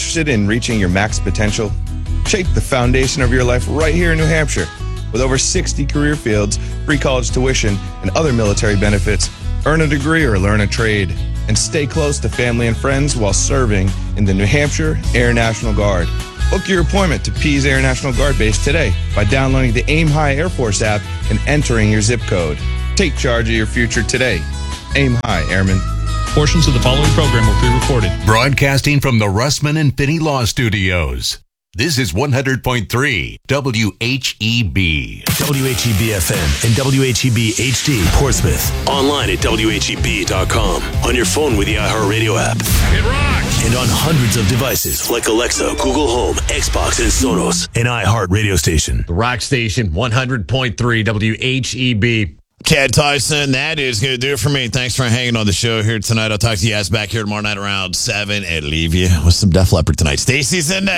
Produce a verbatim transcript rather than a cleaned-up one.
Interested in reaching your max potential? Shape the foundation of your life right here in New Hampshire. With over sixty career fields, free college tuition, and other military benefits, earn a degree or learn a trade. And stay close to family and friends while serving in the New Hampshire Air National Guard. Book your appointment to Pease Air National Guard Base today by downloading the Aim High Air Force app and entering your zip code. Take charge of your future today. Aim High, Airmen. Portions of the following program were pre-recorded. Broadcasting from the Russman and Finney Law Studios. This is one hundred point three W H E B. W H E B F M and W H E B H D Portsmouth. Online at W H E B dot com. On your phone with the iHeartRadio app. It rocks! And on hundreds of devices like Alexa, Google Home, Xbox, and Sonos. An iHeart radio station. The Rock Station, one hundred point three W H E B. Cat Tyson, that is going to do it for me. Thanks for hanging on the show here tonight. I'll talk to you guys back here tomorrow night around seven and leave you with some Def Leppard tonight. Stacey's in there.